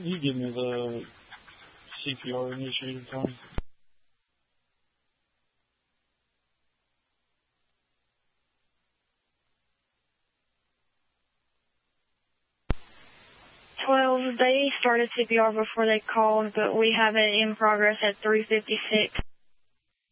You give me the CPR initiated time. 12, they started CPR before they called, but we have it in progress at 3:56.